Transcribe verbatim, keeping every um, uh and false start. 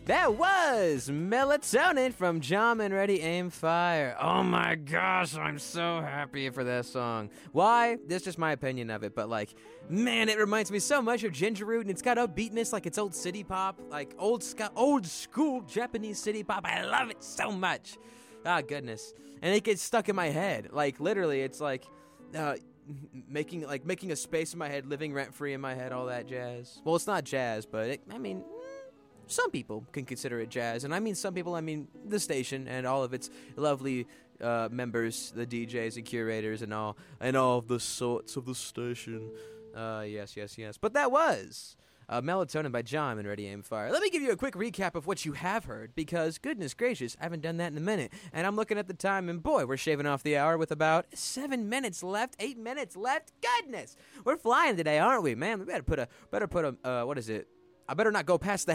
That was Melatonin from Jam and Ready Aim Fire. Oh my gosh, I'm so happy for that song. Why? That's just my opinion of it, but like, man, it reminds me so much of Ginger Root, and it's got upbeatness like it's old city pop, like old sc- old school Japanese city pop. I love it so much. Ah, goodness. And it gets stuck in my head. Like, literally, it's like, uh, making like making a space in my head, living rent-free in my head, all that jazz. Well, it's not jazz, but it, I mean... some people can consider it jazz, and I mean some people, I mean the station and all of its lovely uh, members, the D Js and curators and all, and all the sorts of the station. Uh, yes, yes, yes. But that was uh, Melatonin by Jam and Ready Aim Fire. Let me give you a quick recap of what you have heard, because goodness gracious, I haven't done that in a minute. And I'm looking at the time, and boy, we're shaving off the hour with about seven minutes left, eight minutes left. Goodness, we're flying today, aren't we, man? We better put a better put a uh, what is it? I better not go past the